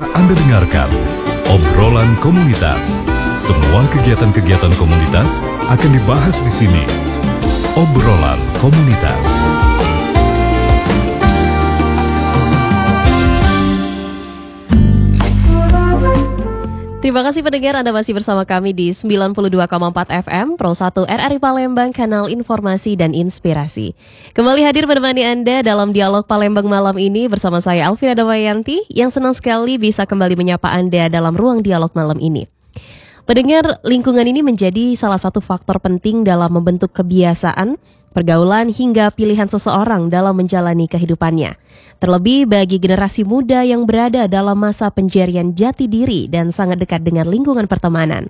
Anda dengarkan obrolan komunitas. Semua kegiatan-kegiatan komunitas akan dibahas di sini. Obrolan komunitas. Terima kasih pendengar, Anda masih bersama kami di 92,4 FM Pro 1 RRI Palembang, kanal informasi dan inspirasi. Kembali hadir menemani Anda dalam dialog Palembang malam ini bersama saya Alvira Damayanti yang senang sekali bisa kembali menyapa Anda dalam ruang dialog malam ini. Pendengar, lingkungan ini menjadi salah satu faktor penting dalam membentuk kebiasaan, pergaulan hingga pilihan seseorang dalam menjalani kehidupannya. Terlebih bagi generasi muda yang berada dalam masa penjarian jati diri dan sangat dekat dengan lingkungan pertemanan.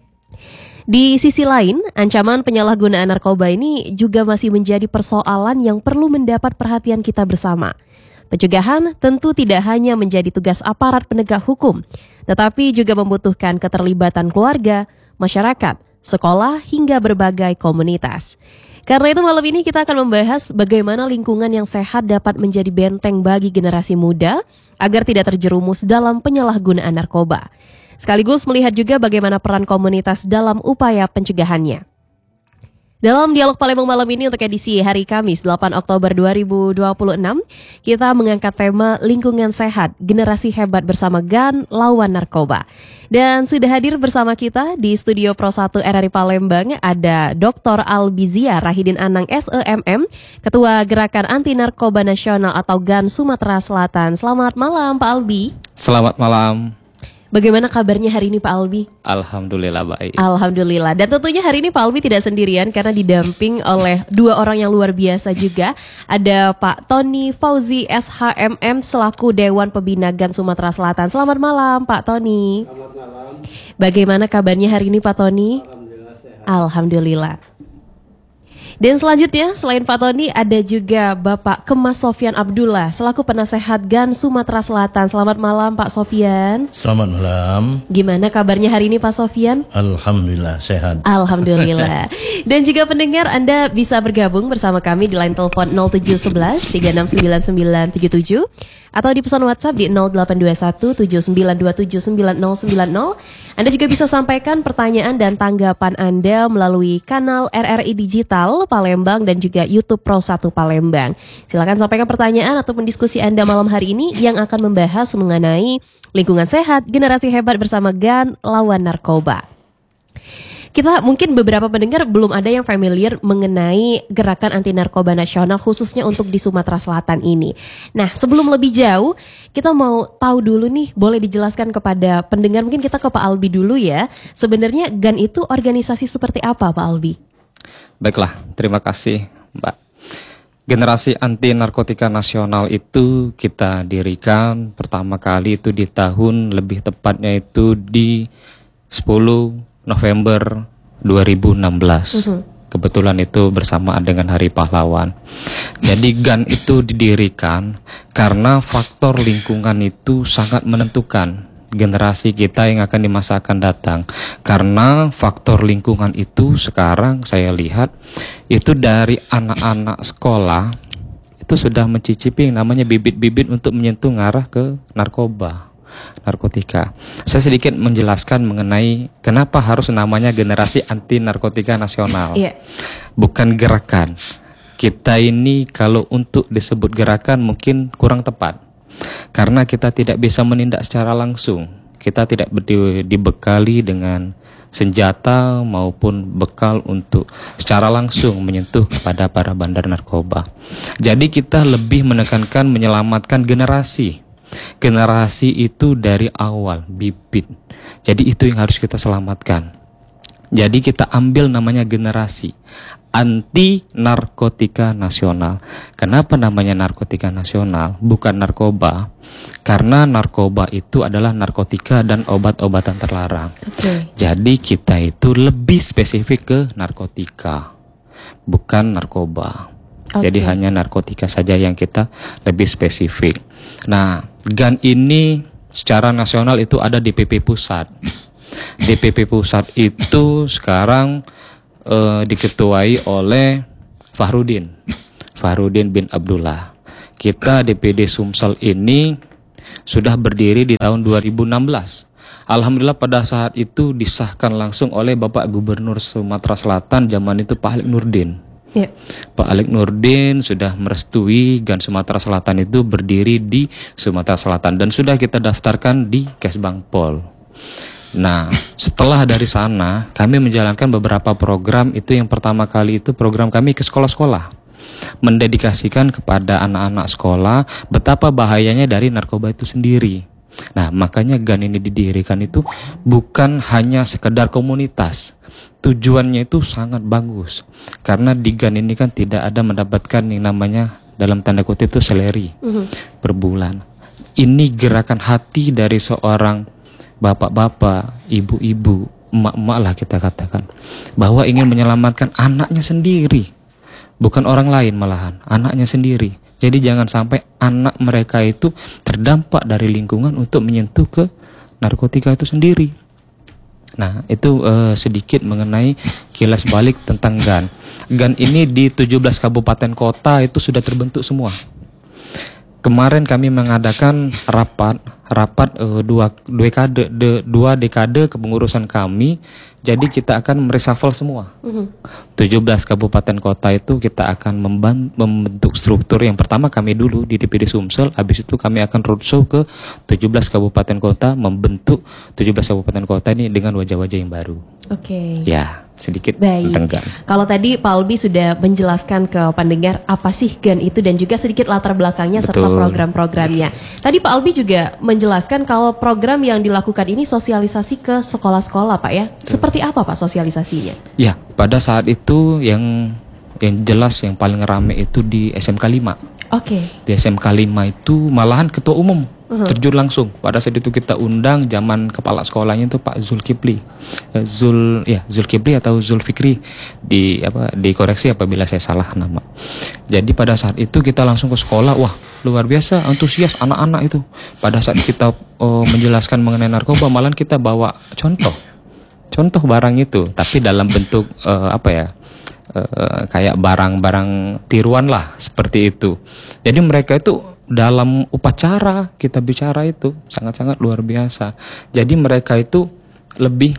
Di sisi lain, ancaman penyalahgunaan narkoba ini juga masih menjadi persoalan yang perlu mendapat perhatian kita bersama. Pencegahan tentu tidak hanya menjadi tugas aparat penegak hukum, tetapi juga membutuhkan keterlibatan keluarga, masyarakat, sekolah, hingga berbagai komunitas. Karena itu malam ini kita akan membahas bagaimana lingkungan yang sehat dapat menjadi benteng bagi generasi muda agar tidak terjerumus dalam penyalahgunaan narkoba. Sekaligus melihat juga bagaimana peran komunitas dalam upaya pencegahannya. Dalam dialog Palembang malam ini untuk edisi hari Kamis 8 Oktober 2026, kita mengangkat tema lingkungan sehat, generasi hebat bersama GAN lawan narkoba. Dan sudah hadir bersama kita di studio Pro 1 RRI Palembang ada Dr. Albizia Rahidin Anang SEMM, Ketua Gerakan Anti Narkoba Nasional atau GAN Sumatera Selatan. Selamat malam Pak Albi. Selamat malam. Bagaimana kabarnya hari ini Pak Albi? Alhamdulillah baik. Alhamdulillah. Dan tentunya hari ini Pak Albi tidak sendirian karena didamping oleh dua orang yang luar biasa juga. Ada Pak Tony Fauzi SHMM selaku Dewan Pembina GAN Sumatera Selatan. Selamat malam Pak Tony. Selamat malam. Bagaimana kabarnya hari ini Pak Tony? Alhamdulillah sehat. Alhamdulillah. Dan selanjutnya selain Pak Tony ada juga Bapak Kemas Sofyan Abdullah selaku penasehat GAN Sumatera Selatan. Selamat malam Pak Sofyan. Selamat malam. Gimana kabarnya hari ini Pak Sofyan? Alhamdulillah sehat. Alhamdulillah. Dan juga pendengar, Anda bisa bergabung bersama kami di line telepon 0711 369977 atau di pesan WhatsApp di 0821 79279090. Anda juga bisa sampaikan pertanyaan dan tanggapan Anda melalui kanal RRI Digital Palembang dan juga YouTube Pro 1 Palembang. Silakan sampaikan pertanyaan ataupun diskusi Anda malam hari ini yang akan membahas mengenai lingkungan sehat, generasi hebat bersama GAN lawan narkoba. Kita mungkin beberapa pendengar belum ada yang familiar mengenai gerakan anti narkoba nasional khususnya untuk di Sumatera Selatan ini. Nah, sebelum lebih jauh, kita mau tahu dulu nih, boleh dijelaskan kepada pendengar, mungkin kita ke Pak Albi dulu ya. Sebenarnya GAN itu organisasi seperti apa Pak Albi? Baiklah, terima kasih Mbak. Generasi anti narkotika nasional itu kita dirikan pertama kali itu di tahun, lebih tepatnya itu di 10 November 2016. Kebetulan itu bersamaan dengan Hari Pahlawan. Jadi GAN itu didirikan karena faktor lingkungan itu sangat menentukan generasi kita yang akan di masa akan datang. Karena faktor lingkungan itu sekarang saya lihat itu dari anak-anak sekolah itu sudah mencicipi yang namanya bibit-bibit untuk menyentuh ngarah ke narkotika. Saya sedikit menjelaskan mengenai kenapa harus namanya generasi anti narkotika nasional. Bukan gerakan. Kita ini kalau untuk disebut gerakan mungkin kurang tepat. Karena kita tidak bisa menindak secara langsung. Kita tidak dibekali dengan senjata maupun bekal untuk secara langsung menyentuh kepada para bandar narkoba. Jadi kita lebih menekankan menyelamatkan generasi. Generasi itu dari awal, bibit. Jadi itu yang harus kita selamatkan. Jadi kita ambil namanya generasi anti narkotika nasional. Kenapa namanya narkotika nasional, bukan narkoba? Karena narkoba itu adalah narkotika dan obat-obatan terlarang. Jadi kita itu lebih spesifik ke narkotika, bukan narkoba. Jadi hanya narkotika saja yang kita lebih spesifik. Nah, GAN ini secara nasional itu ada DPP pusat. DPP pusat itu sekarang diketuai oleh Fahrudin bin Abdullah. Kita DPD Sumsel ini sudah berdiri di tahun 2016. Alhamdulillah pada saat itu disahkan langsung oleh Bapak Gubernur Sumatera Selatan zaman itu Pak Alik Nurdin. Yeah. Pak Alik Nurdin sudah merestui GAN Sumatera Selatan itu berdiri di Sumatera Selatan dan sudah kita daftarkan di Kesbangpol. Nah, setelah dari sana kami menjalankan beberapa program. Itu yang pertama kali itu program kami ke sekolah-sekolah, mendedikasikan kepada anak-anak sekolah betapa bahayanya dari narkoba itu sendiri. Nah, makanya GAN ini didirikan itu bukan hanya sekedar komunitas. Tujuannya itu sangat bagus. Karena di GAN ini kan tidak ada mendapatkan yang namanya dalam tanda kutip itu seleri per bulan. Ini gerakan hati dari seorang bapak-bapak, ibu-ibu, emak-emak lah kita katakan, bahwa ingin menyelamatkan anaknya sendiri. Bukan orang lain malahan, anaknya sendiri. Jadi jangan sampai anak mereka itu terdampak dari lingkungan untuk menyentuh ke narkotika itu sendiri. Nah, itu sedikit mengenai kilas balik tentang GAN. GAN ini di 17 kabupaten kota itu sudah terbentuk semua. Kemarin kami mengadakan rapat dua dekade kepengurusan kami. Jadi kita akan mereshuffle semua. 17 kabupaten kota itu kita akan membentuk struktur. Yang pertama kami dulu di DPD Sumsel, habis itu kami akan roadshow ke 17 kabupaten kota, membentuk 17 kabupaten kota ini dengan wajah-wajah yang baru. Oke. Ya, sedikit baik. tentang GAN. Kalau tadi Pak Albi sudah menjelaskan ke pendengar apa sih GAN itu dan juga sedikit latar belakangnya serta program-programnya. Tadi Pak Albi juga menjelaskan kalau program yang dilakukan ini sosialisasi ke sekolah-sekolah, Pak ya. Seperti apa Pak sosialisasinya? Ya, pada saat itu yang jelas yang paling rame itu di SMK 5. Oke. Di SMK 5 itu malahan ketua umum terjun langsung. Pada saat itu kita undang zaman kepala sekolahnya itu Pak Zulkifli. Zulkifli atau Zulfikri, dikoreksi apabila saya salah nama. Jadi pada saat itu kita langsung ke sekolah, wah luar biasa antusias anak-anak itu. Pada saat kita menjelaskan mengenai narkoba, malahan kita bawa contoh barang itu, tapi dalam bentuk kayak barang-barang tiruan lah seperti itu. Jadi mereka itu dalam upacara kita bicara itu sangat-sangat luar biasa. Jadi mereka itu lebih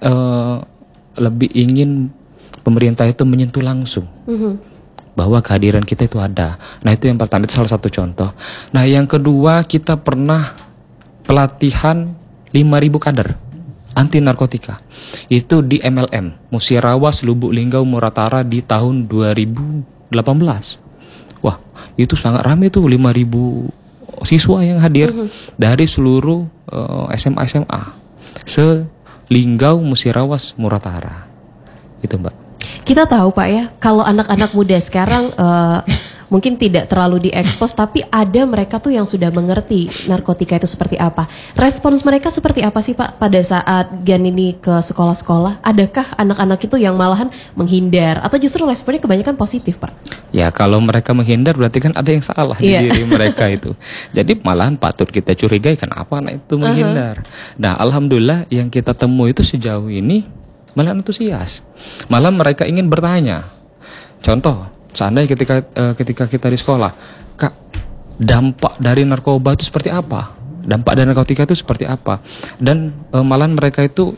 ingin pemerintah itu menyentuh langsung bahwa kehadiran kita itu ada. Nah itu yang pertama, itu salah satu contoh. Nah yang kedua, kita pernah pelatihan 5.000 kader anti narkotika itu di MLM Musirawas Lubuk Linggau Muratara di tahun 2018. Wah, itu sangat ramai tuh, 5.000 siswa yang hadir dari seluruh SMA se-Linggau Musirawas Muratara. Itu Mbak. Kita tahu Pak ya, kalau anak-anak muda sekarang mungkin tidak terlalu diekspos, tapi ada mereka tuh yang sudah mengerti narkotika itu seperti apa. Respons mereka seperti apa sih Pak pada saat GAN ini ke sekolah-sekolah? Adakah anak-anak itu yang malahan menghindar atau justru responnya kebanyakan positif Pak? Ya kalau mereka menghindar berarti kan ada yang salah di diri mereka itu. Jadi malahan patut kita curigai, kenapa anak itu menghindar. Nah alhamdulillah yang kita temui itu sejauh ini malah antusias. Malah mereka ingin bertanya. Contoh, seandainya ketika kita di sekolah, Kak, dampak dari narkoba itu seperti apa? Dampak dari narkotika itu seperti apa? Dan malahan mereka itu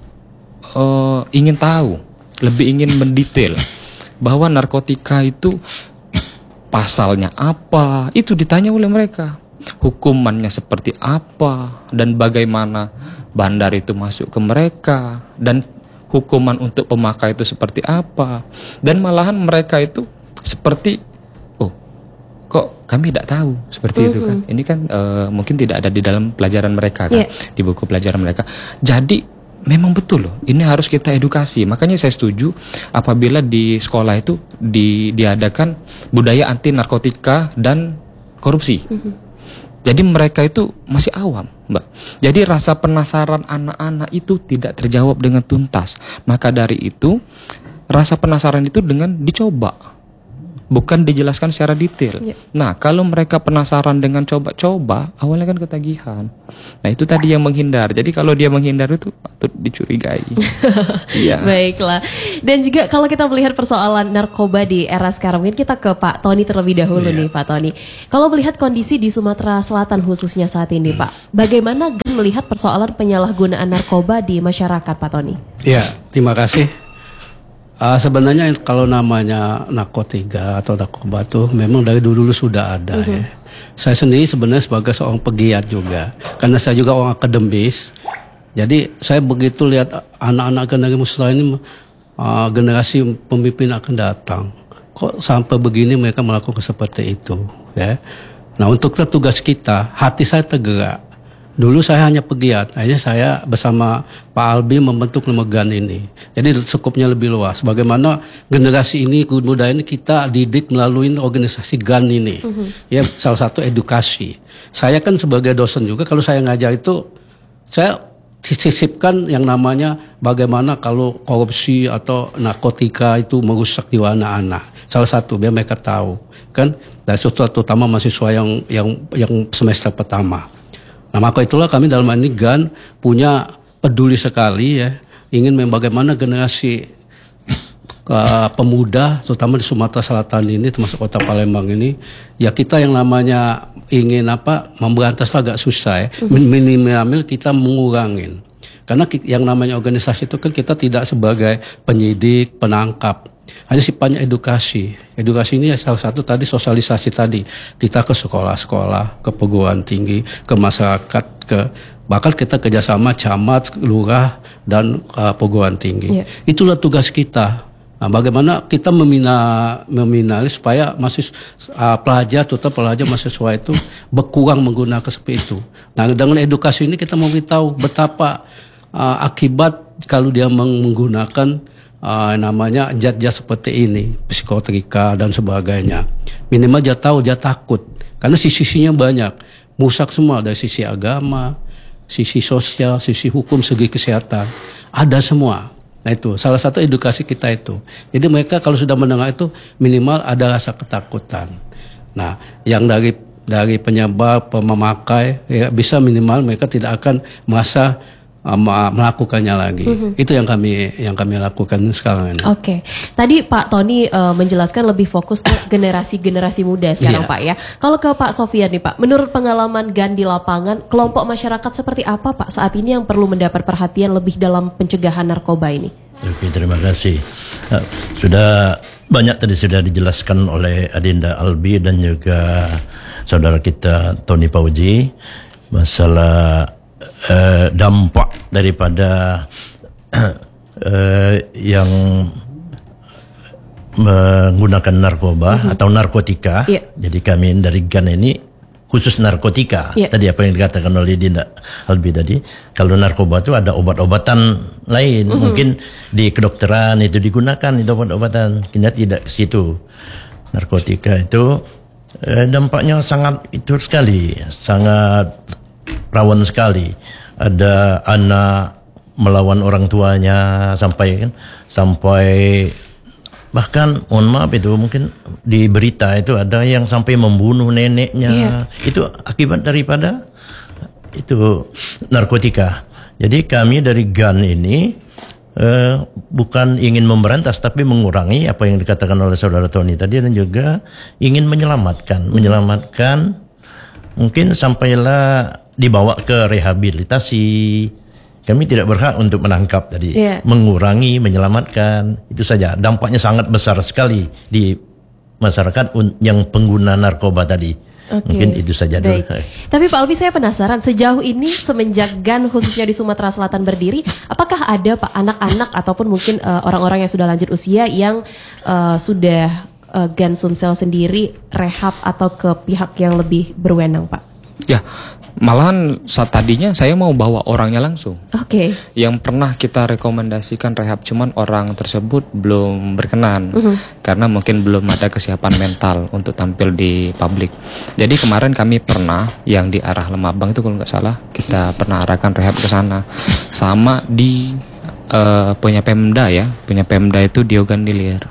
ingin tahu, lebih ingin mendetail bahwa narkotika itu pasalnya apa, itu ditanya oleh mereka. Hukumannya seperti apa dan bagaimana bandar itu masuk ke mereka dan hukuman untuk pemakai itu seperti apa. Dan malahan mereka itu seperti, oh kok kami tidak tahu seperti itu kan. Ini kan mungkin tidak ada di dalam pelajaran mereka kan, di buku pelajaran mereka. Jadi memang betul loh, ini harus kita edukasi. Makanya saya setuju apabila di sekolah itu diadakan budaya anti narkotika dan korupsi. Jadi mereka itu masih awam, Mbak. Jadi rasa penasaran anak-anak itu tidak terjawab dengan tuntas. Maka dari itu rasa penasaran itu dengan dicoba. bukan dijelaskan secara detail. Nah, kalau mereka penasaran dengan coba-coba, awalnya kan ketagihan. Nah, itu tadi yang menghindar. Jadi kalau dia menghindar itu patut dicurigai. Iya. Baiklah. Dan juga kalau kita melihat persoalan narkoba di era sekarang, mungkin kita ke Pak Tony terlebih dahulu nih, Pak Tony. Kalau melihat kondisi di Sumatera Selatan khususnya saat ini, Pak, bagaimana GAN melihat persoalan penyalahgunaan narkoba di masyarakat, Pak Tony? Ya, terima kasih. Sebenarnya kalau namanya narkotika atau narkoba itu memang dari dulu sudah ada ya. Saya sendiri sebenarnya sebagai seorang pegiat juga, karena saya juga orang akademis. Jadi saya begitu lihat anak-anak generasi muslim ini, generasi pemimpin akan datang, kok sampai begini mereka melakukan seperti itu ya. Nah, untuk tugas kita, hati saya tergerak. Dulu saya hanya pegiat, akhirnya saya bersama Pak Albi membentuk lembaga GAN ini. Jadi skupnya lebih luas. Bagaimana generasi ini, budaya ini kita didik melalui organisasi GAN ini. Ya, salah satu edukasi. Saya kan sebagai dosen juga, kalau saya ngajar itu, saya sisipkan yang namanya bagaimana kalau korupsi atau narkotika itu merusak jiwa anak-anak. Salah satu biar mereka tahu, kan? Dan sesuatu utama mahasiswa yang semester pertama. Nah, maka itulah kami dalam ini GAN punya peduli sekali ya, ingin bagaimana generasi pemuda terutama di Sumatera Selatan ini termasuk kota Palembang ini, ya kita yang namanya ingin memberantas agak susah ya, minimal kita mengurangin. Karena yang namanya organisasi itu kan kita tidak sebagai penyidik, penangkap. Hanya sifatnya edukasi. Edukasi ini salah satu tadi sosialisasi tadi. Kita ke sekolah-sekolah, ke perguruan tinggi, ke masyarakat, bahkan kita kerjasama camat, lurah, dan perguruan tinggi. Itulah tugas kita. Nah, bagaimana kita meminali supaya pelajar, terutama pelajar mahasiswa itu berkurang menggunakan seperti itu. Nah, dengan edukasi ini kita mau beritahu betapa akibat kalau dia menggunakan namanya zat-zat seperti ini, psikotrika dan sebagainya. Minimal dia tahu, dia takut. Karena sisi-sisinya banyak. Musak semua, dari sisi agama, sisi sosial, sisi hukum, segi kesehatan. Ada semua. Nah itu, salah satu edukasi kita itu. Jadi mereka kalau sudah mendengar itu, minimal ada rasa ketakutan. Nah, yang dari penyebar, pemakai, ya bisa minimal mereka tidak akan merasa melakukannya lagi. Itu yang kami lakukan sekarang ini. Oke. Tadi Pak Tony menjelaskan lebih fokus ke generasi muda sekarang, Pak ya. Kalau ke Pak Sofian nih, Pak, menurut pengalaman GAN di lapangan, kelompok masyarakat seperti apa, Pak, saat ini yang perlu mendapat perhatian lebih dalam pencegahan narkoba ini? Oke, terima kasih. Sudah banyak tadi sudah dijelaskan oleh Adinda Albi dan juga saudara kita Tony Pauji masalah dampak daripada yang menggunakan narkoba atau narkotika. Jadi kami dari GAN ini khusus narkotika. Tadi apa yang dikatakan oleh Dinda Albi tadi, kalau narkoba itu ada obat-obatan lain, mungkin di kedokteran itu digunakan itu obat-obatan. Kita tidak ke situ. Narkotika itu dampaknya sangat itu sekali, sangat rawan sekali. Ada anak melawan orang tuanya sampai bahkan mohon maaf itu mungkin di berita itu ada yang sampai membunuh neneknya. Itu akibat daripada itu narkotika. Jadi kami dari GAN ini bukan ingin memberantas tapi mengurangi apa yang dikatakan oleh saudara Tony tadi, dan juga ingin menyelamatkan mungkin sampailah dibawa ke rehabilitasi. Kami tidak berhak untuk menangkap tadi, mengurangi, menyelamatkan, itu saja. Dampaknya sangat besar sekali di masyarakat yang pengguna narkoba tadi. Mungkin itu saja dulu. Tapi Pak Albi, saya penasaran, sejauh ini semenjak GAN khususnya di Sumatera Selatan berdiri, apakah ada Pak anak-anak ataupun mungkin orang-orang yang sudah lanjut usia yang sudah GAN Sumsel sendiri rehab atau ke pihak yang lebih berwenang, Pak? Ya, malahan saat tadinya saya mau bawa orangnya langsung. Yang pernah kita rekomendasikan rehab, cuman orang tersebut belum berkenan karena mungkin belum ada kesiapan mental untuk tampil di publik. Jadi kemarin kami pernah yang di arah Lemabang itu kalau nggak salah kita pernah arahkan rehab ke sana. Sama di punya Pemda ya, punya Pemda itu di Ogan Ilir.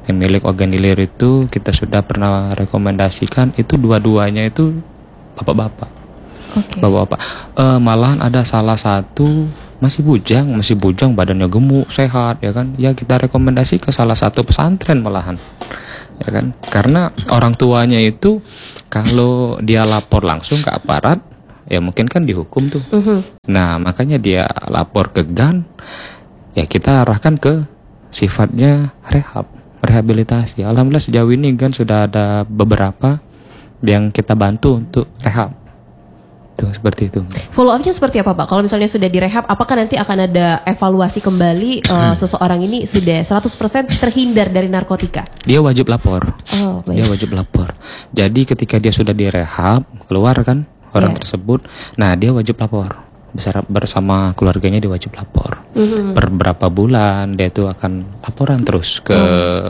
yang milik Organilir itu kita sudah pernah rekomendasikan, itu dua-duanya itu bapak-bapak. Bapak-bapak. Malahan ada salah satu masih bujang, badannya gemuk, sehat, ya kan? Ya kita rekomendasi ke salah satu pesantren malahan, ya kan? Karena orang tuanya itu kalau dia lapor langsung ke aparat, ya mungkin kan dihukum tuh. Nah makanya dia lapor ke GAN, ya kita arahkan ke sifatnya rehabilitasi. Alhamdulillah sejauh ini GAN sudah ada beberapa yang kita bantu untuk rehab. Tuh, seperti itu. Follow up-nya seperti apa Pak? Kalau misalnya sudah direhab, apakah nanti akan ada evaluasi kembali seseorang ini sudah 100% terhindar dari narkotika? Dia wajib lapor. Baik. Dia wajib lapor. Jadi ketika dia sudah direhab, keluar kan orang tersebut, nah dia wajib lapor. Bersama keluarganya dia wajib lapor. Per berapa bulan dia itu akan laporan terus ke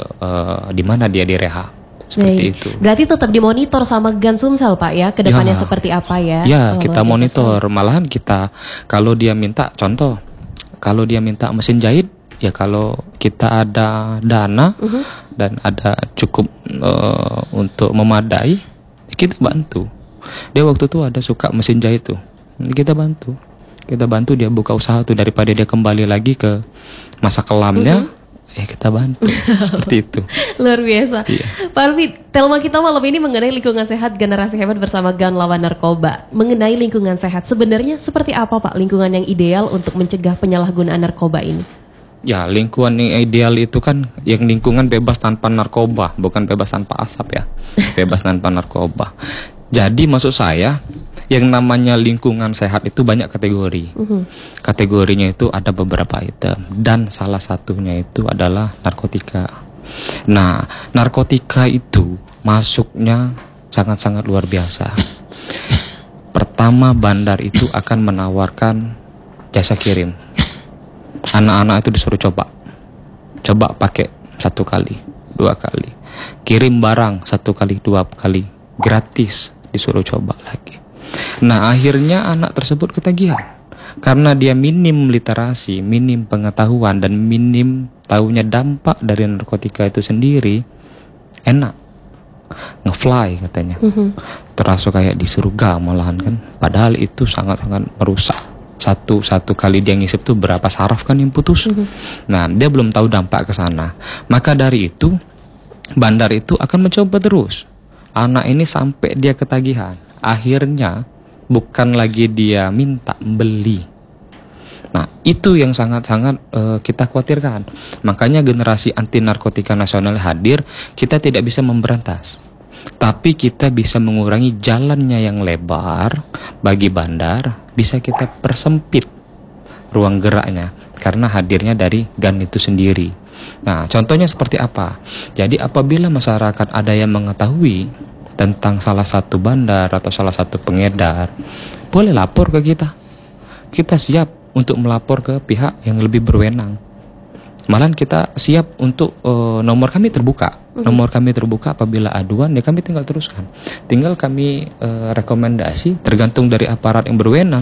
di mana dia direhab. Seperti itu. Berarti tetap dimonitor sama GAN Sumsel Pak ya, ke depannya seperti apa ya? Ya, kita monitor. Malahan kita kalau dia minta contoh, kalau dia minta mesin jahit, ya kalau kita ada dana dan ada cukup untuk memadai, kita bantu. Dia waktu itu ada suka mesin jahit tuh, kita bantu dia buka usaha tuh, daripada dia kembali lagi ke masa kelamnya. Ya kita bantu. Seperti itu. Luar biasa. Iya. Pak Alfi, tema kita malam ini mengenai lingkungan sehat generasi hebat bersama GAN lawan narkoba. Mengenai lingkungan sehat, sebenarnya seperti apa Pak lingkungan yang ideal untuk mencegah penyalahgunaan narkoba ini? Ya, lingkungan yang ideal itu kan yang lingkungan bebas tanpa narkoba, bukan bebas tanpa asap ya. Bebas tanpa narkoba. Jadi maksud saya, yang namanya lingkungan sehat itu banyak kategori. Kategorinya itu ada beberapa item, dan salah satunya itu adalah narkotika. Nah, narkotika itu masuknya sangat-sangat luar biasa. Pertama, bandar itu akan menawarkan jasa kirim. Anak-anak itu disuruh coba pakai 1 kali, 2 kali, kirim barang 1 kali, 2 kali, gratis, disuruh coba lagi. Nah akhirnya anak tersebut ketagihan karena dia minim literasi, minim pengetahuan, dan minim tahunya dampak dari narkotika itu sendiri. Enak ngefly katanya, terasa kayak di surga malahan kan, padahal itu sangat-sangat merusak. Satu kali dia ngisip tuh berapa saraf kan yang putus. Nah dia belum tahu dampak ke sana. Maka dari itu bandar itu akan mencoba terus anak ini sampai dia ketagihan. Akhirnya bukan lagi dia minta, beli. Nah itu yang sangat-sangat kita khawatirkan. Makanya generasi anti narkotika nasional hadir. Kita tidak bisa memberantas, tapi kita bisa mengurangi jalannya yang lebar bagi bandar. Bisa kita persempit ruang geraknya karena hadirnya dari GAN itu sendiri. Nah contohnya seperti apa? Jadi apabila masyarakat ada yang mengetahui tentang salah satu bandar atau salah satu pengedar, boleh lapor ke kita. Kita siap untuk melapor ke pihak yang lebih berwenang. Malahan kita siap untuk nomor kami terbuka. Nomor kami terbuka apabila aduan, ya kami tinggal teruskan. Tinggal kami rekomendasi tergantung dari aparat yang berwenang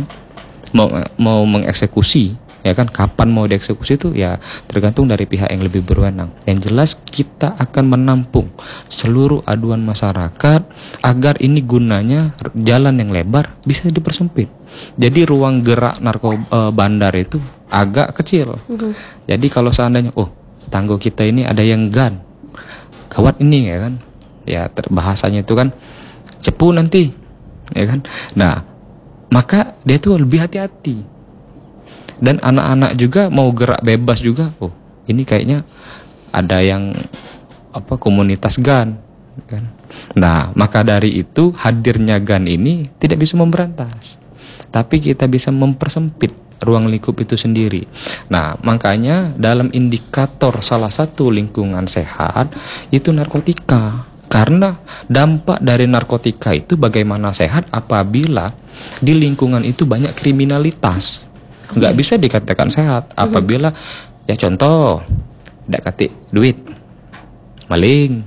mau mengeksekusi. Ya kan, kapan mau dieksekusi itu ya tergantung dari pihak yang lebih berwenang. Yang jelas kita akan menampung seluruh aduan masyarakat agar ini gunanya jalan yang lebar bisa dipersempit. Jadi ruang gerak bandar itu agak kecil. Jadi kalau seandainya tanggo kita ini ada yang GAN, gawat ini ya kan. Ya bahasanya itu kan cepu nanti, ya kan. Nah, maka dia tuh lebih hati-hati. Dan anak-anak juga mau gerak bebas juga. Ini kayaknya ada yang komunitas GAN kan. Nah maka dari itu hadirnya GAN ini tidak bisa memberantas, tapi kita bisa mempersempit ruang lingkup itu sendiri. Nah makanya dalam indikator salah satu lingkungan sehat itu narkotika. Karena dampak dari narkotika itu bagaimana sehat apabila di lingkungan itu banyak kriminalitas. Nggak bisa dikatakan sehat apabila ya contoh ndak katik duit maling,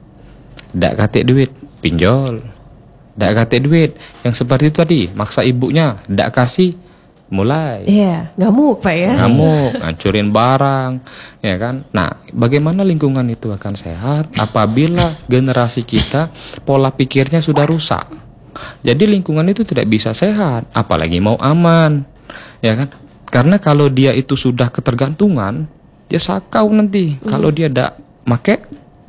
ndak katik duit pinjol, ndak katik duit yang seperti itu tadi maksa ibunya ndak kasih, mulai. Ngamuk Pak ya. Ngamuk, hancurin barang, ya kan. Nah, bagaimana lingkungan itu akan sehat apabila generasi kita pola pikirnya sudah rusak. Jadi lingkungan itu tidak bisa sehat, apalagi mau aman, ya kan. Karena kalau dia itu sudah ketergantungan, dia sakau nanti. Kalau dia tidak make,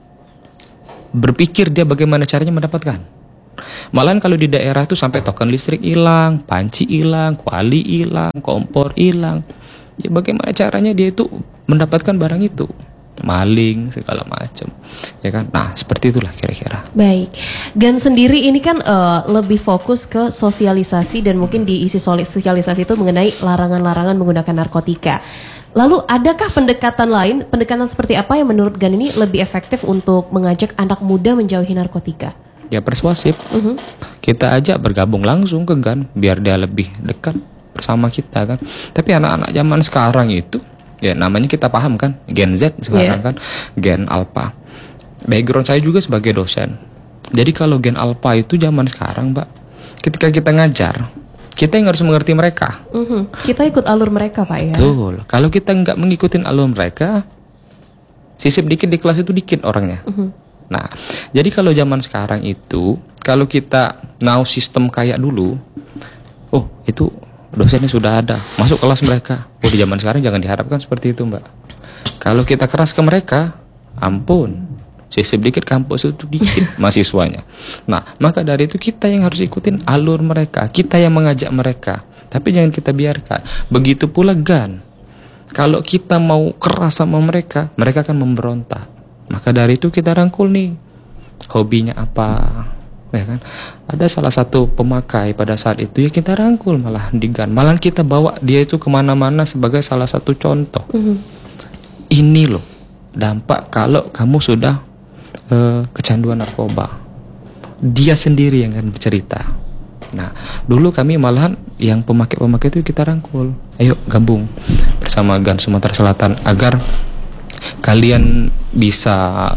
berpikir dia bagaimana caranya mendapatkan. Malahan kalau di daerah itu sampai token listrik hilang, panci hilang, kuali hilang, kompor hilang. Ya bagaimana caranya dia itu mendapatkan barang itu? Maling segala macam, ya kan? Nah seperti itulah kira-kira. Baik, GAN sendiri ini kan lebih fokus ke sosialisasi dan mungkin diisi sosialisasi itu mengenai larangan-larangan menggunakan narkotika. Lalu adakah pendekatan lain, pendekatan seperti apa yang menurut GAN ini lebih efektif untuk mengajak anak muda menjauhi narkotika? Ya persuasif. Kita ajak bergabung langsung ke GAN biar dia lebih dekat bersama kita kan. Tapi anak-anak zaman sekarang itu, ya namanya kita paham kan, Gen Z sekarang kan, Gen Alpha. Background saya juga sebagai dosen. Jadi kalau Gen Alpha itu zaman sekarang, Mbak, ketika kita ngajar, kita yang harus mengerti mereka. Kita ikut alur mereka, Pak ya. Betul. Kalau kita nggak mengikuti alur mereka, sisip dikit di kelas itu dikit orangnya. Nah, jadi kalau zaman sekarang itu, kalau kita now sistem kayak dulu, oh itu dosennya sudah ada, masuk kelas mereka. Oh di zaman sekarang jangan diharapkan seperti itu, Mbak. Kalau kita keras ke mereka, ampun, sisip dikit kampus itu dikit mahasiswanya. Nah, maka dari itu kita yang harus ikutin alur mereka, kita yang mengajak mereka. Tapi jangan kita biarkan. Begitu pula GAN. Kalau kita mau keras sama mereka, mereka akan memberontak. Maka dari itu kita rangkul nih, hobinya apa, ya kan? Ada salah satu pemakai pada saat itu ya kita rangkul malah di GAN, malah kita bawa dia itu kemana-mana sebagai salah satu contoh. Ini loh dampak kalau kamu sudah kecanduan narkoba. Dia sendiri yang akan bercerita. Nah, dulu kami malahan yang pemakai-pemakai itu kita rangkul, ayo gabung bersama GAN Sumatera Selatan agar kalian bisa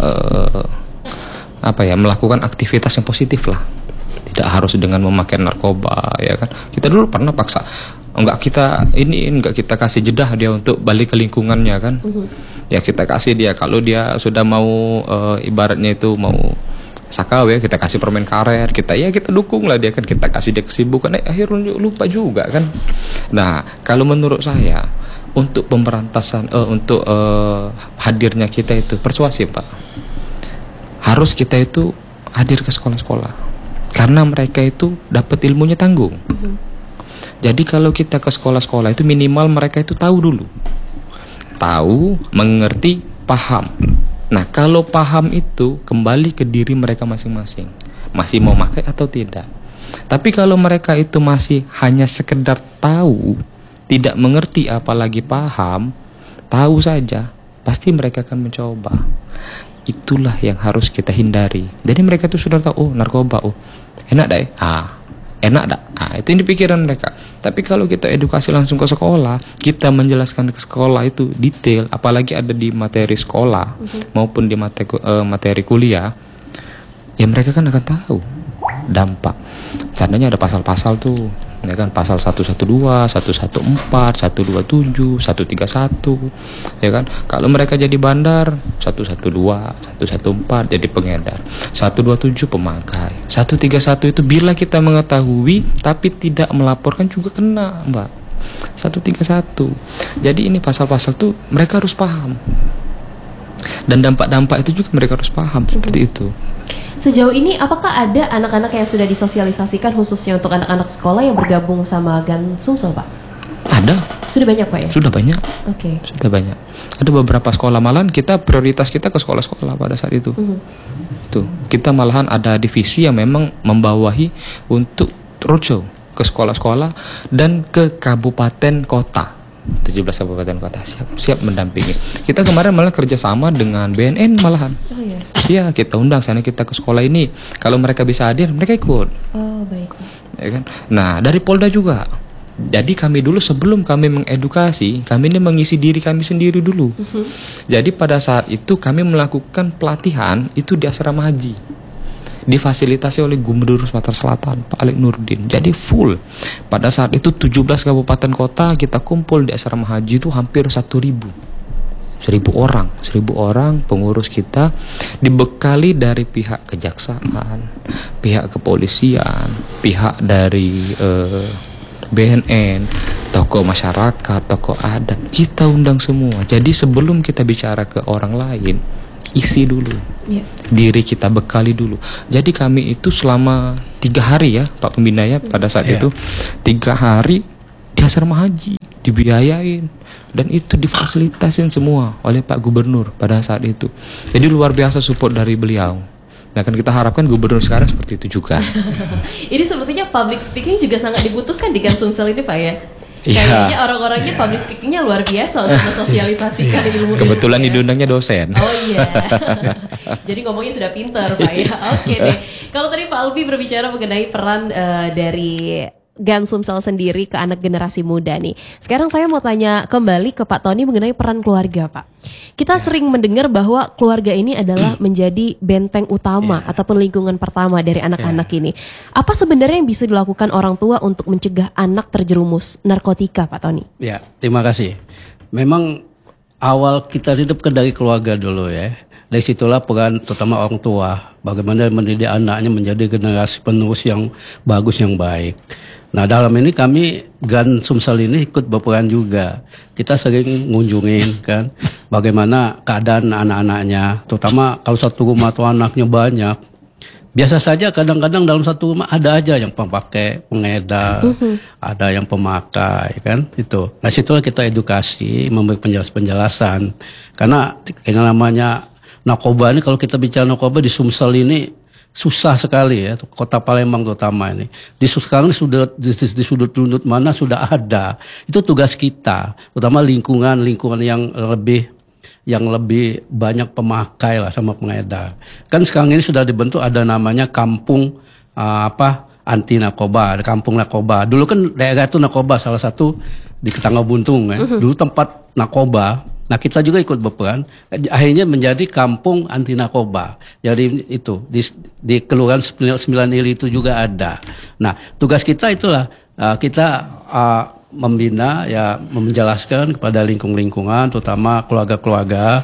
melakukan aktivitas yang positif lah. Tidak harus dengan memakai narkoba, ya kan. Kita dulu pernah paksa, enggak kita kasih jedah dia untuk balik ke lingkungannya kan. Ya kita kasih dia, kalau dia sudah mau ibaratnya itu mau sakau ya, kita kasih permen karet, kita dukung lah dia kan, kita kasih dia kesibukan, akhirnya lupa juga kan. Nah, kalau menurut saya untuk pemberantasan, untuk hadirnya kita itu persuasif, Pak. Harus kita itu hadir ke sekolah-sekolah, karena mereka itu dapat ilmunya tanggung. Jadi kalau kita ke sekolah-sekolah itu minimal mereka itu tahu dulu, tahu, mengerti, paham. Nah kalau paham itu kembali ke diri mereka masing-masing, masih mau pakai atau tidak. Tapi kalau mereka itu masih hanya sekedar tahu, tidak mengerti apalagi paham, tahu saja, pasti mereka akan mencoba. Itulah yang harus kita hindari. Jadi mereka itu sudah tahu, oh narkoba, oh enak dah, enak dah. Itu yang di pikiran mereka. Tapi kalau kita edukasi langsung ke sekolah, kita menjelaskan ke sekolah itu detail, apalagi ada di materi sekolah maupun di materi kuliah, ya mereka kan akan tahu dampak. Tandanya ada pasal-pasal tuh, ya kan, pasal 112, 114, 127, 131, ya kan. Kalau mereka jadi bandar, 112, 114 jadi pengedar, 127 pemakai, 131 itu bila kita mengetahui tapi tidak melaporkan juga kena, Mbak. 131. Jadi ini pasal-pasal tuh mereka harus paham. Dan dampak-dampak itu juga mereka harus paham, seperti itu. Sejauh ini apakah ada anak-anak yang sudah disosialisasikan khususnya untuk anak-anak sekolah yang bergabung sama GAN Sumsel, Pak? Ada. Sudah banyak, Pak ya? Sudah banyak. Oke. Sudah banyak. Ada beberapa sekolah, malahan kita prioritas kita ke sekolah-sekolah pada saat itu. Tuh, kita malahan ada divisi yang memang membawahi untuk roadshow ke sekolah-sekolah dan ke kabupaten kota. 17 kabupaten kota siap mendampingi. Kita kemarin malah kerjasama dengan BNN malahan. Oh iya. Iya, kita undang sana, kita ke sekolah ini. Kalau mereka bisa hadir, mereka ikut. Oh baik. Ya kan? Nah dari Polda juga. Jadi kami dulu sebelum kami mengedukasi, kami ini mengisi diri kami sendiri dulu. Jadi pada saat itu kami melakukan pelatihan itu di asrama haji. difasilitasi oleh Gubernur Sumatera Selatan Pak Alex Nurdin. Jadi full. Pada saat itu 17 kabupaten kota kita kumpul di asrama haji itu hampir 1.000 orang pengurus kita, dibekali dari pihak kejaksaan, pihak kepolisian, pihak dari BNN, tokoh masyarakat, tokoh adat, kita undang semua. Jadi sebelum kita bicara ke orang lain, isi dulu, diri kita bekali dulu. Jadi kami itu selama 3 hari ya Pak Pembina ya, pada saat itu 3 hari di asrama haji, dibiayain, dan itu difasilitasin semua oleh Pak Gubernur pada saat itu. Jadi luar biasa support dari beliau. Nah kan kita harapkan gubernur sekarang seperti itu juga. Ini sepertinya public speaking juga sangat dibutuhkan di Gan Sumsel ini Pak ya. Iya. Kayaknya orang-orangnya public speakingnya luar biasa untuk mensosialisasikan ilmu. Kebetulan di diundangnya dosen. Oh iya. Jadi ngomongnya sudah pintar Pak ya. Oke deh. Kalau tadi Pak Alfi berbicara mengenai peran dari Gan Sumsel sendiri ke anak generasi muda nih. Sekarang saya mau tanya kembali ke Pak Tony mengenai peran keluarga Pak. Kita sering mendengar bahwa keluarga ini adalah menjadi benteng utama ataupun lingkungan pertama dari anak-anak ini. Apa sebenarnya yang bisa dilakukan orang tua untuk mencegah anak terjerumus narkotika Pak Tony? Ya, terima kasih. Memang awal kita hidup kan dari keluarga dulu ya. Dari situlah peran terutama orang tua. Bagaimana mendidik anaknya menjadi generasi penerus yang bagus, yang baik. Nah dalam ini kami Gan Sumsel ini ikut berperan juga. Kita sering ngunjungin kan bagaimana keadaan anak-anaknya, terutama kalau satu rumah tuh anaknya banyak. Biasa saja kadang-kadang dalam satu rumah ada aja yang pemakai, pengedar, ada yang pemakai kan itu. Nah situlah kita edukasi, memberi penjelasan. Karena yang namanya narkoba ini, kalau kita bicara narkoba di Sumsel ini susah sekali ya, kota Palembang terutama ini. Sekarang di sudut mana sudah ada. Itu tugas kita, terutama lingkungan yang lebih banyak pemakai lah sama pengedar. Kan sekarang ini sudah dibentuk ada namanya kampung anti narkoba, ada kampung narkoba. Dulu kan daerah itu narkoba salah satu di Ketangga Buntung ya. Dulu tempat narkoba. Nah kita juga ikut berperan, akhirnya menjadi kampung anti narkoba. Jadi itu di Kelurahan 9 Ili itu juga ada. Nah tugas kita itulah kita membina ya, menjelaskan kepada lingkungan terutama keluarga-keluarga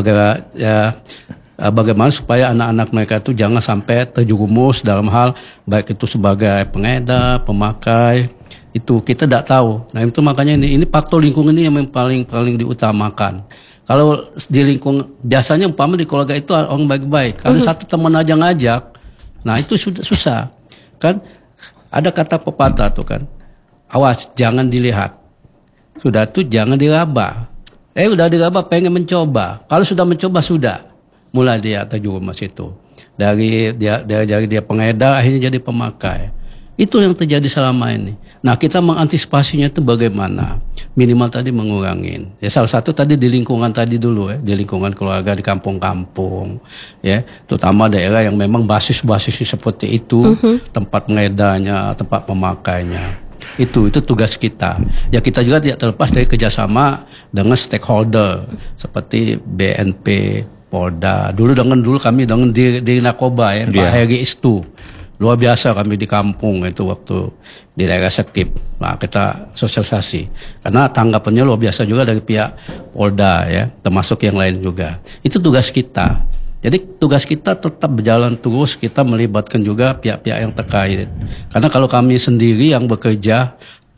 bagaimana supaya anak-anak mereka itu jangan sampai terjerumus dalam hal baik itu sebagai pengedar, pemakai. Itu kita tidak tahu. Nah itu makanya ini faktor lingkungan ini yang paling diutamakan. Kalau di lingkungan biasanya umpama di keluarga itu orang baik-baik. Kalau satu teman aja ngajak, nah itu sudah susah. Kan ada kata pepatah tuh kan, awas jangan dilihat. Sudah tuh jangan diraba. Udah diraba pengen mencoba. Kalau sudah mencoba sudah mulai dia terjerumus itu. Dari dia pengedar akhirnya jadi pemakai. Itu yang terjadi selama ini. Nah kita mengantisipasinya itu bagaimana? Minimal tadi mengurangin. Ya salah satu tadi di lingkungan tadi dulu ya, di lingkungan keluarga di kampung-kampung, ya, terutama daerah yang memang basis-basisnya seperti itu, tempat pengedarnya, tempat pemakainya. Itu tugas kita. Ya kita juga tidak terlepas dari kerjasama dengan stakeholder seperti BNP, Polda. Dulu kami dengan di narkoba ya, Pak Heri Istu. Luar biasa kami di kampung itu waktu di daerah Sekip. Nah, kita sosialisasi. Karena tanggapannya luar biasa juga dari pihak Polda ya, termasuk yang lain juga. Itu tugas kita. Jadi tugas kita tetap berjalan terus, kita melibatkan juga pihak-pihak yang terkait. Karena kalau kami sendiri yang bekerja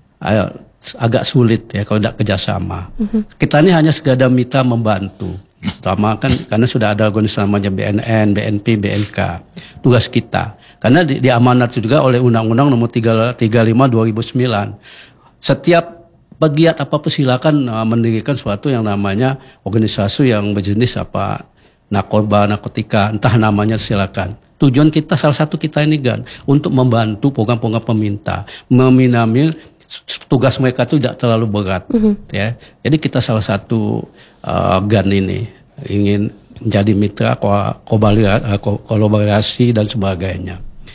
agak sulit ya kalau tidak kerjasama. Kita ini hanya sekadar minta membantu. Terutama kan karena sudah ada organisasi namanya BNN, BNP, BNK. Tugas kita. Karena diamanat juga oleh Undang-Undang Nomor 35 2009. Setiap pegiat apapun silakan mendirikan suatu yang namanya organisasi yang berjenis narkotika, entah namanya silakan. Tujuan kita salah satu kita ini kan untuk membantu program-program pemerintah, meminamil tugas mereka itu tidak terlalu berat. Ya. Jadi kita salah satu GAN ini ingin menjadi mitra kolaborasi dan sebagainya.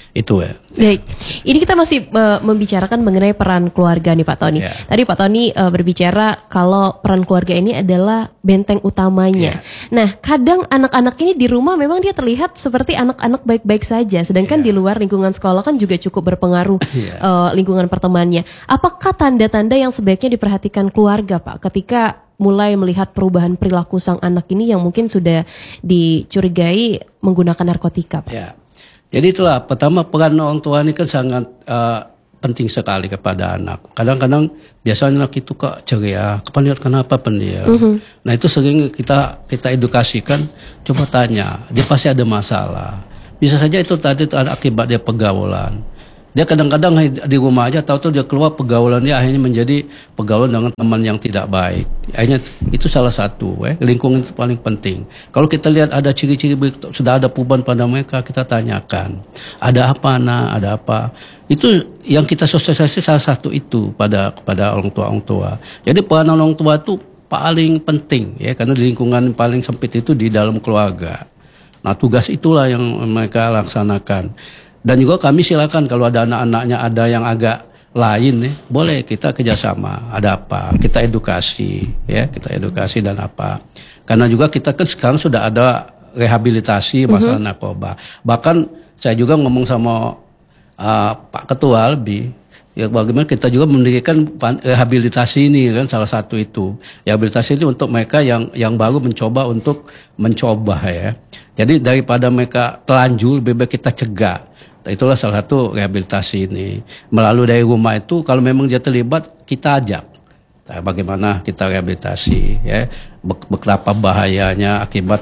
Itu ya. Baik, ini kita masih membicarakan mengenai peran keluarga nih Pak Tony. Tadi Pak Tony berbicara kalau peran keluarga ini adalah benteng utamanya. Nah, kadang anak-anak ini di rumah memang dia terlihat seperti anak-anak baik-baik saja, sedangkan di luar lingkungan sekolah kan juga cukup berpengaruh lingkungan pertemanannya. Apakah tanda-tanda yang sebaiknya diperhatikan keluarga Pak ketika mulai melihat perubahan perilaku sang anak ini yang mungkin sudah dicurigai menggunakan narkotika Pak? Ya. Jadi itulah, pertama peran orang tua ini kan sangat penting sekali kepada anak. Kadang-kadang biasanya anak itu kok ceria, pendiam kenapa pendiam. Nah itu sering kita edukasikan, coba tanya, dia pasti ada masalah. Bisa saja itu tadi ada akibat dia pergaulan. Dia kadang-kadang di rumah aja tahu-tahu dia keluar pergaulannya akhirnya menjadi pergaulan dengan teman yang tidak baik. Akhirnya itu salah satu, lingkungan itu paling penting. Kalau kita lihat ada ciri-ciri sudah ada perubahan pada mereka, kita tanyakan, ada apa nak, ada apa. Itu yang kita sosialisasi salah satu itu kepada orang tua. Jadi peran orang tua itu paling penting ya, karena di lingkungan paling sempit itu di dalam keluarga. Nah tugas itulah yang mereka laksanakan. Dan juga kami silakan kalau ada anak-anaknya ada yang agak lain boleh kita kerjasama. Ada apa? Kita edukasi dan apa. Karena juga kita kan sekarang sudah ada rehabilitasi masalah narkoba. Bahkan saya juga ngomong sama Pak Ketua lebih, ya bagaimana kita juga mendirikan rehabilitasi ini kan salah satu itu. Rehabilitasi ini untuk mereka yang baru mencoba ya. Jadi daripada mereka telanjur lebih baik kita cegah. Itulah salah satu rehabilitasi ini. Melalui dari rumah itu kalau memang dia terlibat kita ajak. Nah, bagaimana kita rehabilitasi ya. Betapa bahayanya akibat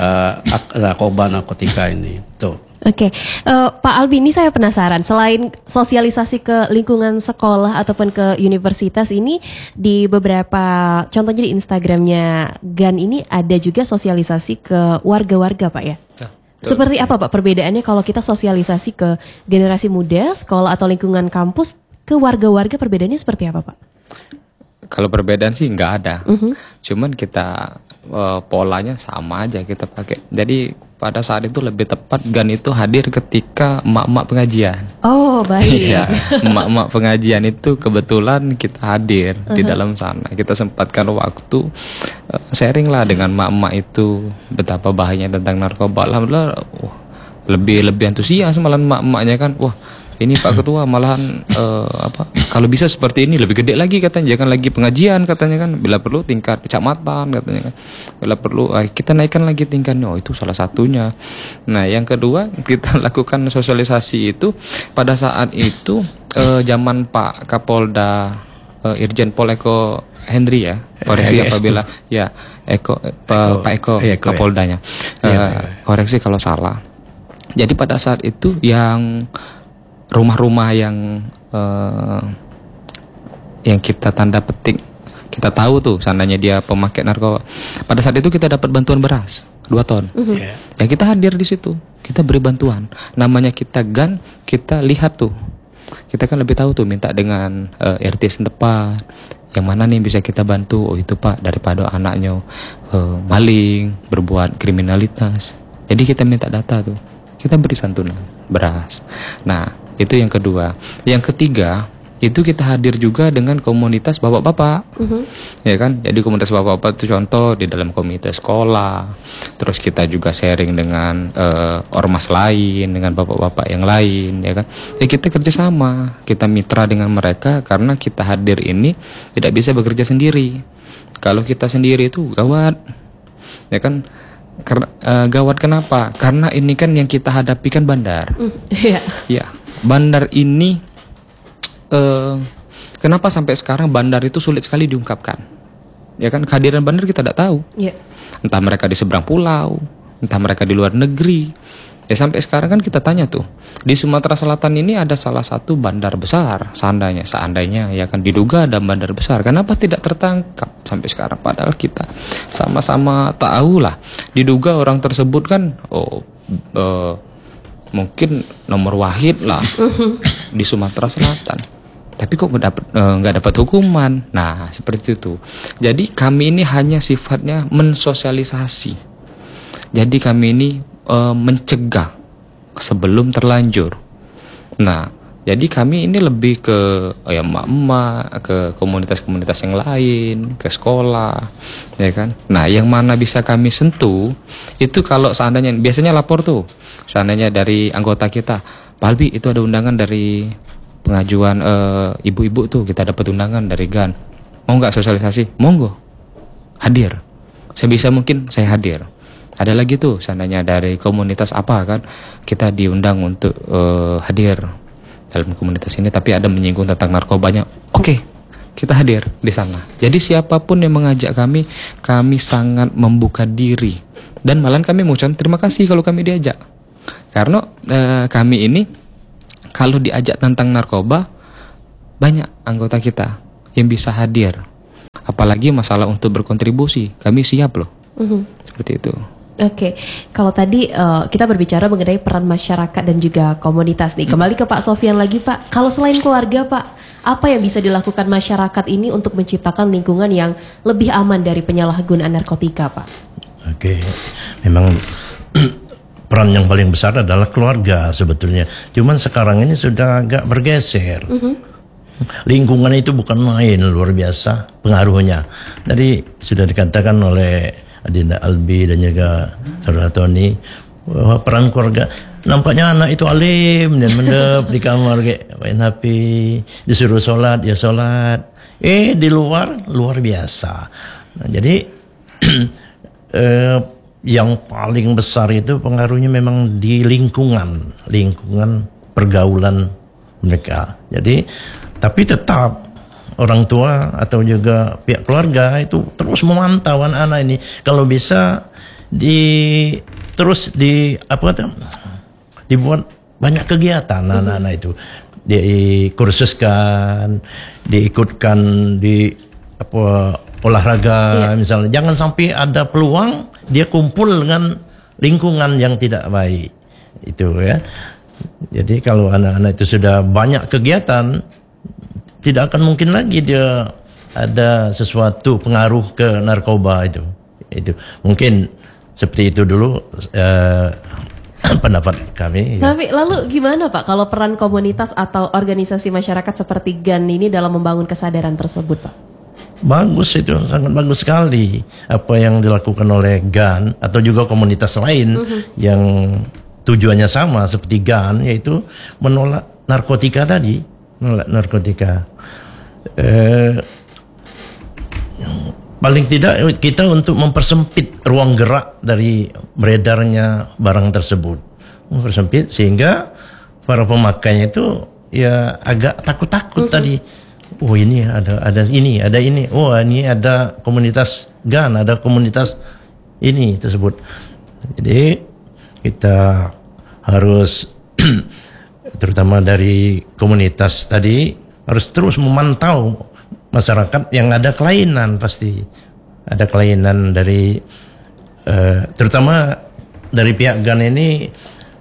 narkotika ini. Tuh. Oke, Pak Albi, ini saya penasaran. Selain sosialisasi ke lingkungan sekolah ataupun ke universitas ini, di beberapa, contohnya di Instagramnya GAN ini ada juga sosialisasi ke warga-warga, Pak ya? Seperti apa Pak perbedaannya kalau kita sosialisasi ke generasi muda, sekolah atau lingkungan kampus, ke warga-warga perbedaannya seperti apa Pak? Kalau perbedaan sih nggak ada, cuman kita polanya sama aja kita pakai. Jadi pada saat itu lebih tepat GAN itu hadir ketika emak-emak pengajian. Oh baik. Iya, emak-emak pengajian itu kebetulan kita hadir di dalam sana. Kita sempatkan waktu sharing lah dengan emak-emak itu betapa bahayanya tentang narkoba. Alhamdulillah lebih antusias malah emak-emaknya kan. Wah ini Pak Ketua malahan kalau bisa seperti ini lebih gede lagi katanya, jangan lagi pengajian katanya kan, bila perlu tingkat kecamatan katanya kan, bila perlu kita naikkan lagi tingkatnya. Oh itu salah satunya. Nah yang kedua kita lakukan sosialisasi itu pada saat itu zaman Pak Kapolda Irjen Pol Eko Henry ya, koreksi apabila ya Pak Eko Kapoldanya koreksi kalau salah. Jadi pada saat itu yang rumah-rumah yang kita tanda petik, kita tahu tuh seandainya dia pemakai narkoba. Pada saat itu kita dapat bantuan beras 2 ton. Ya kita hadir di situ, kita beri bantuan. Namanya kita GAN, kita lihat tuh. Kita kan lebih tahu tuh minta dengan RT setempat. Yang mana nih bisa kita bantu? Oh itu Pak, daripada anaknya maling, berbuat kriminalitas. Jadi kita minta data tuh. Kita beri santunan beras. Nah itu yang kedua. Yang ketiga itu kita hadir juga dengan komunitas bapak-bapak, ya kan? Jadi komunitas bapak-bapak itu contoh di dalam komunitas sekolah. Terus kita juga sharing dengan ormas lain, dengan bapak-bapak yang lain, ya kan? Ya kita kerjasama, kita mitra dengan mereka karena kita hadir ini tidak bisa bekerja sendiri. Kalau kita sendiri itu gawat, ya kan? Gawat kenapa? Karena ini kan yang kita hadapi kan bandar. Ya. Bandar ini kenapa sampai sekarang bandar itu sulit sekali diungkapkan? Ya kan kehadiran bandar kita tidak tahu. Entah mereka di seberang pulau, entah mereka di luar negeri. Ya sampai sekarang kan kita tanya tuh, di Sumatera Selatan ini ada salah satu bandar besar, seandainya ya kan diduga ada bandar besar. Kenapa tidak tertangkap sampai sekarang? Padahal kita sama-sama tahu lah, diduga orang tersebut kan mungkin nomor wahid lah di Sumatera Selatan. Tapi kok nggak dapat hukuman? Nah seperti itu. Jadi kami ini hanya sifatnya mensosialisasi. Jadi kami ini mencegah sebelum terlanjur. Nah, jadi kami ini lebih ke emak-emak, ke komunitas-komunitas yang lain, ke sekolah, ya kan. Nah, yang mana bisa kami sentuh itu kalau seandainya biasanya lapor tuh, seandainya dari anggota kita, Pak Albi itu ada undangan dari pengajuan ibu-ibu tuh, kita dapat undangan dari GAN, mau nggak sosialisasi? Monggo, hadir. Sebisa mungkin saya hadir. Ada lagi tuh seandainya dari komunitas apa kan, kita diundang untuk hadir dalam komunitas ini, tapi ada menyinggung tentang narkobanya, oke, kita hadir di sana. Jadi siapapun yang mengajak kami sangat membuka diri, dan malah kami mengucapkan terima kasih kalau kami diajak, karena kami ini kalau diajak tentang narkoba banyak anggota kita yang bisa hadir, apalagi masalah untuk berkontribusi, kami siap loh. Seperti itu. Oke, kalau tadi kita berbicara mengenai peran masyarakat dan juga komunitas nih. Kembali ke Pak Sofyan lagi, Pak. Kalau selain keluarga, Pak, apa yang bisa dilakukan masyarakat ini untuk menciptakan lingkungan yang lebih aman dari penyalahgunaan narkotika, Pak? Oke, memang peran yang paling besar adalah keluarga sebetulnya. Cuman sekarang ini sudah agak bergeser. Lingkungan itu bukan main, luar biasa pengaruhnya. Tadi sudah dikatakan oleh Adinda Albi dan juga Saudara Tony bahwa peran keluarga, nampaknya anak itu alim dan mendep di kamar kayak main HP, disuruh sholat ya sholat, di luar biasa. Nah, jadi yang paling besar itu pengaruhnya memang di lingkungan pergaulan mereka. Jadi tapi tetap orang tua atau juga pihak keluarga itu terus memantau anak-anak ini. Kalau bisa dibuat banyak kegiatan anak-anak itu, dikursuskan, diikutkan di olahraga misalnya. Jangan sampai ada peluang dia kumpul dengan lingkungan yang tidak baik itu ya. Jadi kalau anak-anak itu sudah banyak kegiatan, tidak akan mungkin lagi dia ada sesuatu pengaruh ke narkoba itu. Mungkin seperti itu dulu pendapat kami. Tapi lalu gimana Pak kalau peran komunitas atau organisasi masyarakat seperti GAN ini dalam membangun kesadaran tersebut, Pak? Bagus, itu sangat bagus sekali apa yang dilakukan oleh GAN atau juga komunitas lain yang tujuannya sama seperti GAN, yaitu menolak narkotika tadi. Paling tidak kita untuk mempersempit ruang gerak dari beredarnya barang tersebut, mempersempit sehingga para pemakainya itu ya agak takut-takut tadi. Oh ini ada ini, oh ini ada komunitas GAN, ada komunitas ini tersebut. Jadi kita harus terutama dari komunitas tadi harus terus memantau masyarakat yang ada kelainan, pasti ada kelainan dari terutama dari pihak GAN ini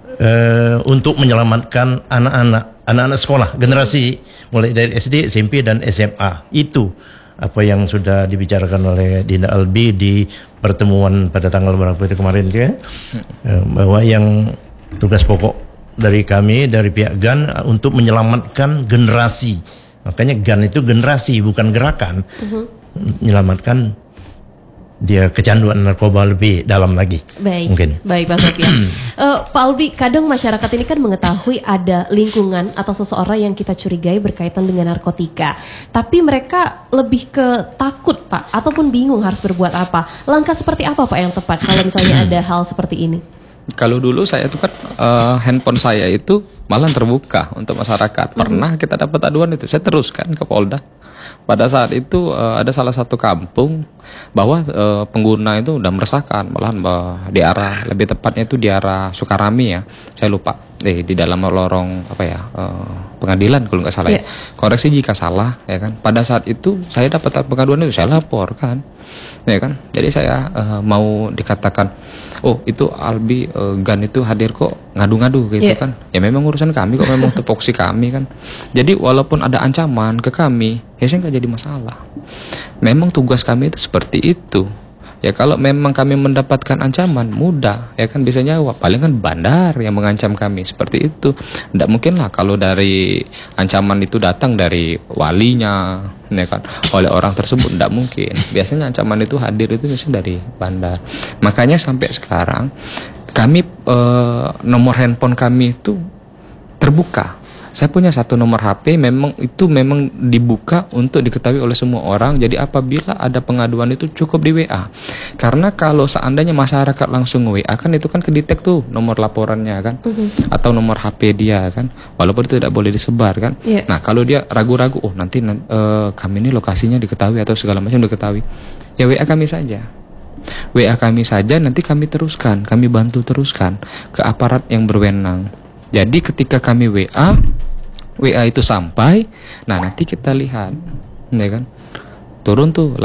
untuk menyelamatkan anak-anak sekolah, generasi mulai dari SD, SMP dan SMA. Itu apa yang sudah dibicarakan oleh Dinda Albi di pertemuan pada tanggal berapa itu kemarin ya, bahwa yang tugas pokok dari kami, dari pihak GAN untuk menyelamatkan generasi. Makanya GAN itu generasi, bukan gerakan. Menyelamatkan dia kecanduan narkoba lebih dalam lagi. Baik Pak Sofyan. Pak Albi, kadang masyarakat ini kan mengetahui ada lingkungan atau seseorang yang kita curigai berkaitan dengan narkotika, tapi mereka lebih ke takut Pak, ataupun bingung harus berbuat apa. Langkah seperti apa Pak yang tepat kalau misalnya ada hal seperti ini? Kalau dulu saya itu kan handphone saya itu malah terbuka untuk masyarakat. Pernah kita dapat aduan itu, saya teruskan ke Polda. Pada saat itu ada salah satu kampung bahwa pengguna itu udah meresahkan, malahan di arah, lebih tepatnya itu di arah Sukarami ya, saya lupa, di dalam lorong pengadilan kalau nggak salah ya. Koreksi jika salah ya kan. Pada saat itu saya dapat pengaduan itu, saya laporkan ya kan. Jadi saya mau dikatakan, oh itu Albi GAN itu hadir kok ngadu-ngadu gitu kan. Ya memang urusan kami kok, memang tupoksi kami kan. Jadi walaupun ada ancaman ke kami, ya saya nggak jadi masalah. Memang tugas kami itu seperti itu. Ya kalau memang kami mendapatkan ancaman, mudah, ya kan bisa jawab. Paling kan bandar yang mengancam kami, seperti itu. Tidak mungkin lah kalau dari ancaman itu datang dari walinya, ya kan, oleh orang tersebut, tidak mungkin. Biasanya ancaman itu hadir itu biasanya dari bandar. Makanya sampai sekarang kami nomor handphone kami itu terbuka. Saya punya satu nomor HP, memang dibuka untuk diketahui oleh semua orang. Jadi apabila ada pengaduan itu cukup di WA. Karena kalau seandainya masyarakat langsung WA kan itu kan kedetek tuh nomor laporannya kan, atau nomor HP dia kan, walaupun itu tidak boleh disebar kan. Nah kalau dia ragu-ragu, oh nanti kami ini lokasinya diketahui atau segala macam diketahui, ya WA kami saja. WA kami saja, nanti kami teruskan, kami bantu teruskan ke aparat yang berwenang. Jadi ketika kami WA itu sampai, nah nanti kita lihat, ya kan, turun tuh